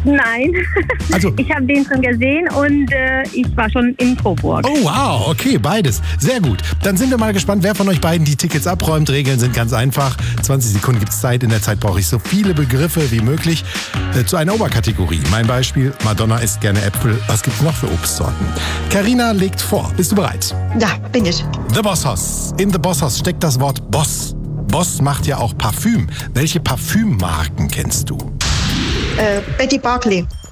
Nein, Also, ich habe den schon gesehen und ich war schon in Coburg. oh wow, okay, beides. Sehr gut. Dann sind wir mal gespannt, wer von euch beiden die Tickets abräumt. Regeln sind ganz einfach. 20 Sekunden gibt's Zeit. In der Zeit brauche ich so viele Begriffe wie möglich zu einer Oberkategorie. Mein Beispiel, Madonna isst gerne Äpfel. Was gibt's noch für Obstsorten? Carina legt vor. Bist du bereit? Ja, bin ich. The Boss Hoss. In The Boss Hoss steckt das Wort Boss. Boss macht ja auch Parfüm. Welche Parfümmarken kennst du? Betty Barclay.